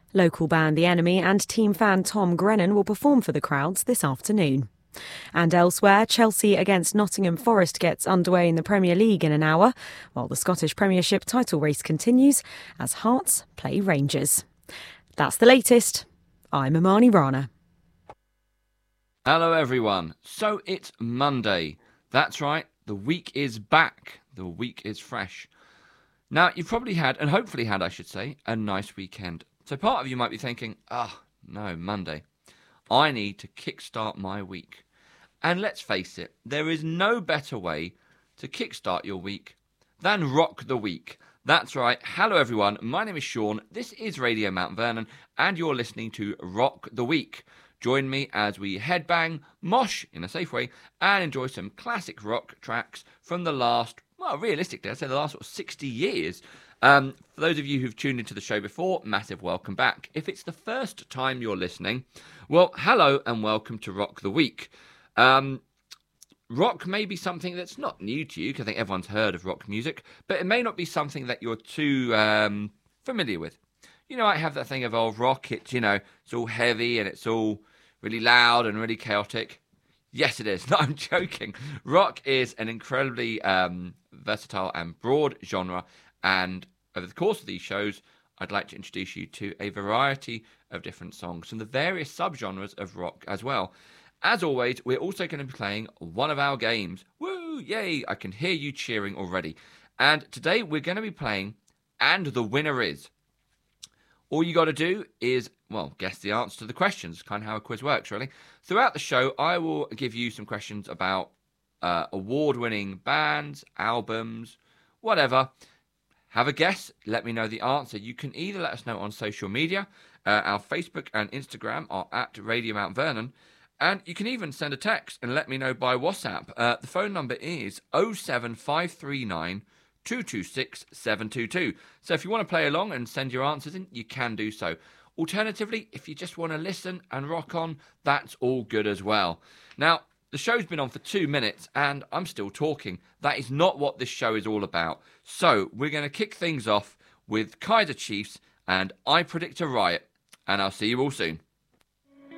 Local band The Enemy and team fan Tom Grennan will perform for the crowds this afternoon. And elsewhere, Chelsea against Nottingham Forest gets underway in the Premier League in an hour, while the Scottish Premiership title race continues as Hearts play Rangers. That's the latest. I'm Imani Rana. Hello everyone. So it's Monday. That's right, the week is back. The week is fresh. Now, you've probably had, and hopefully had, I should say, a nice weekend. So part of you might be thinking, no, Monday. I need to kickstart my week. And let's face it, there is no better way to kickstart your week than Rock the Week. That's right. Hello, everyone. My name is Sean. This is Radio Mount Vernon, and you're listening to Rock the Week. Join me as we headbang, mosh in a safe way, and enjoy some classic rock tracks from the last, well, realistically, I'd say the last 60 years. For those of you who've tuned into the show before, massive welcome back. If it's the first time you're listening, well, hello and welcome to Rock the Week. Rock may be something that's not new to you, because I think everyone's heard of rock music, but it may not be something that you're too familiar with. You know, I have that thing of old rock, it's all heavy and it's all really loud and really chaotic. Yes, it is. No, I'm joking. Rock is an incredibly versatile and broad genre, and over the course of these shows, I'd like to introduce you to a variety of different songs from the various subgenres of rock as well. As always, we're also going to be playing one of our games. Woo! Yay! I can hear you cheering already. And today we're going to be playing And the Winner Is. All you got to do is, well, guess the answer to the questions. Kind of how a quiz works, really. Throughout the show, I will give you some questions about award-winning bands, albums, whatever. Have a guess. Let me know the answer. You can either let us know on social media. Our Facebook and Instagram are at Radio Mount Vernon. And you can even send a text and let me know by WhatsApp. The phone number is 07539 226 722. So if you want to play along and send your answers in, you can do so. Alternatively, if you just want to listen and rock on, that's all good as well. Now, the show's been on for 2 minutes and I'm still talking. That is not what this show is all about. So we're going to kick things off with Kaiser Chiefs and I Predict a Riot. And I'll see you all soon.